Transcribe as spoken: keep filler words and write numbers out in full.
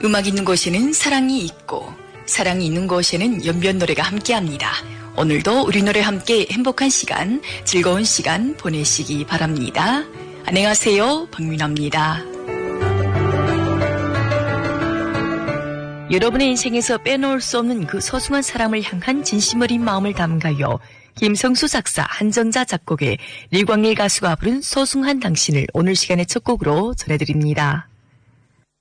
음악 있는 곳에는 사랑이 있고 사랑이 있는 곳에는 연변 노래가 함께합니다. 오늘도 우리 노래 함께 행복한 시간, 즐거운 시간 보내시기 바랍니다. 안녕하세요, 박민아입니다. 여러분의 인생에서 빼놓을 수 없는 그 소중한 사람을 향한 진심 어린 마음을 담은 가요. 김성수 작사, 한정자 작곡의 류광일 가수가 부른 소중한 당신을 오늘 시간의 첫 곡으로 전해드립니다.